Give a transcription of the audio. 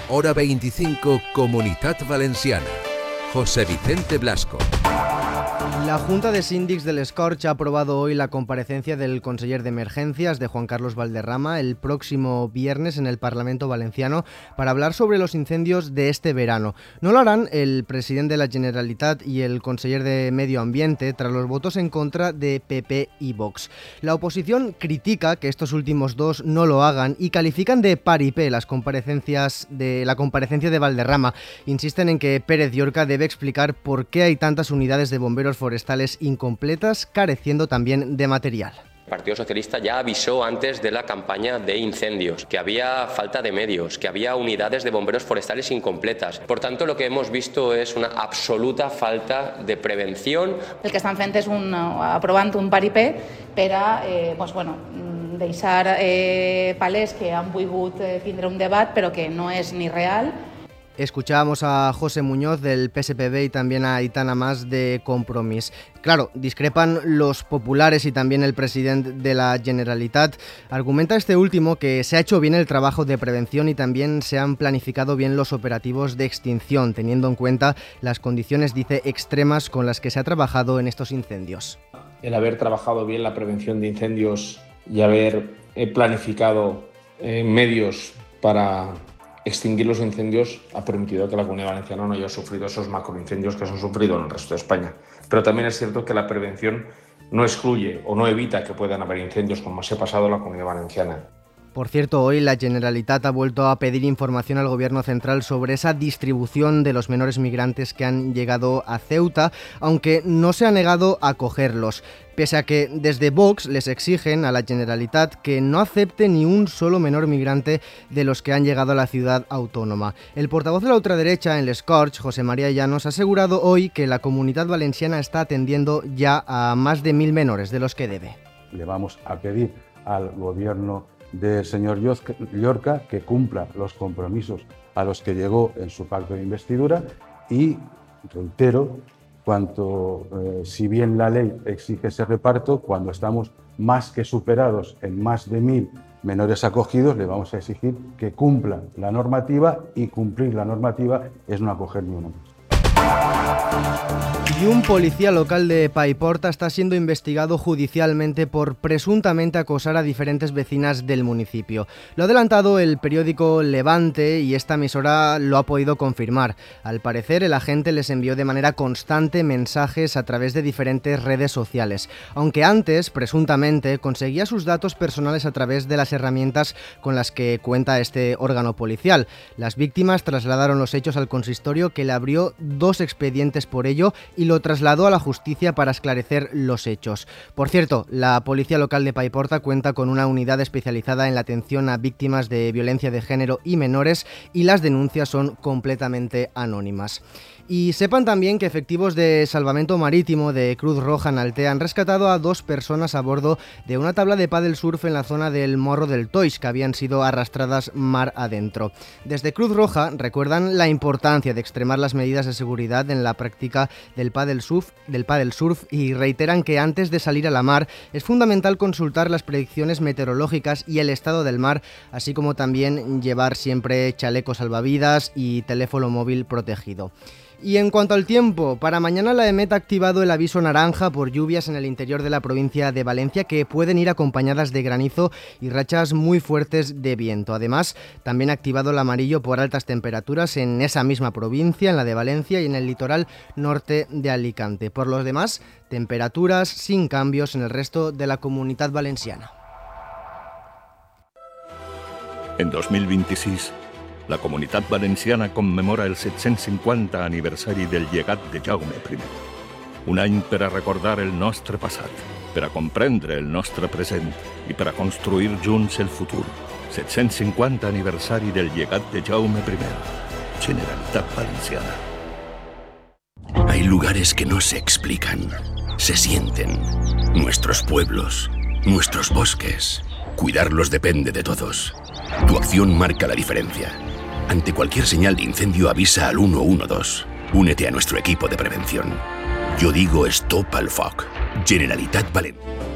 Hora 25, Comunitat Valenciana. José Vicente Blasco. La Junta de Síndics de Les Corts ha aprobado hoy la comparecencia del conseller de Emergencias, de Juan Carlos Valderrama, el próximo viernes en el Parlamento Valenciano para hablar sobre los incendios de este verano. No lo harán el presidente de la Generalitat y el conseller de Medio Ambiente tras los votos en contra de PP y Vox. La oposición critica que estos últimos dos no lo hagan y califican de paripé la comparecencia de Valderrama. Insisten en que Pérez Llorca debe explicar por qué hay tantas unidades de bomberos forestales incompletas, careciendo también de material. El Partido Socialista ya avisó antes de la campaña de incendios que había falta de medios, que había unidades de bomberos forestales incompletas. Por tanto, lo que hemos visto és una absoluta falta de prevenció. El que estan fent és aprovant un paripé per a deixar palès que han volgut tindre un debat però que no és ni real. Escuchábamos a José Muñoz del PSPB y también a Aitana Mas de Compromís. Claro, discrepan los populares y también el presidente de la Generalitat. Argumenta este último que se ha hecho bien el trabajo de prevención y también se han planificado bien los operativos de extinción, teniendo en cuenta las condiciones, dice, extremas con las que se ha trabajado en estos incendios. El haber trabajado bien la prevención de incendios y haber planificado medios para extinguir los incendios ha permitido que la Comunidad Valenciana no haya sufrido esos macroincendios que se han sufrido en el resto de España. Pero también es cierto que la prevención no excluye o no evita que puedan haber incendios como se ha pasado en la Comunidad Valenciana. Por cierto, hoy la Generalitat ha vuelto a pedir información al Gobierno central sobre esa distribución de los menores migrantes que han llegado a Ceuta, aunque no se ha negado a acogerlos, pese a que desde Vox les exigen a la Generalitat que no acepte ni un solo menor migrante de los que han llegado a la ciudad autónoma. El portavoz de la ultraderecha en Les Corts, José María Llanos, ha asegurado hoy que la Comunidad Valenciana está atendiendo ya a más de 1.000 menores de los que debe. Le vamos a pedir al Gobierno del señor Llorca que cumpla los compromisos a los que llegó en su pacto de investidura y reitero, si bien la ley exige ese reparto, cuando estamos más que superados en más de 1.000 menores acogidos, le vamos a exigir que cumpla la normativa, y cumplir la normativa es no acoger ni uno más. Y un policía local de Paiporta está siendo investigado judicialmente por presuntamente acosar a diferentes vecinas del municipio. Lo ha adelantado el periódico Levante y esta emisora lo ha podido confirmar. Al parecer, el agente les envió de manera constante mensajes a través de diferentes redes sociales, aunque antes, presuntamente, conseguía sus datos personales a través de las herramientas con las que cuenta este órgano policial. Las víctimas trasladaron los hechos al consistorio, que le abrió 2 expedientes por ello y lo trasladó a la justicia para esclarecer los hechos. Por cierto, la policía local de Paiporta cuenta con una unidad especializada en la atención a víctimas de violencia de género y menores, y las denuncias son completamente anónimas. Y sepan también que efectivos de Salvamento Marítimo de Cruz Roja en Altea han rescatado a 2 personas a bordo de una tabla de pádel surf en la zona del Morro del Toix, que habían sido arrastradas mar adentro. Desde Cruz Roja recuerdan la importancia de extremar las medidas de seguridad en la práctica del pádel surf y reiteran que antes de salir a la mar es fundamental consultar las predicciones meteorológicas y el estado del mar, así como también llevar siempre chaleco salvavidas y teléfono móvil protegido. Y en cuanto al tiempo, para mañana la EMET ha activado el aviso naranja por lluvias en el interior de la provincia de Valencia, que pueden ir acompañadas de granizo y rachas muy fuertes de viento. Además, también ha activado el amarillo por altas temperaturas en esa misma provincia, en la de Valencia y en el litoral norte de Alicante. Por los demás, temperaturas sin cambios en el resto de la Comunitat Valenciana. En 2026, la Comunitat Valenciana commemora el 750 aniversari del llegat de Jaume I. Un any per a recordar el nostre passat, per a comprendre el nostre present i per a construir junts el futur. 750 aniversari del llegat de Jaume I. Generalitat Valenciana. Hay lugares que no se explican, se sienten. Nuestros pueblos, nuestros bosques. Cuidarlos depende de todos. Tu acción marca la diferencia. Ante cualquier señal de incendio, avisa al 112. Únete a nuestro equipo de prevención. Yo digo Stop al Foc. Generalitat Valenciana.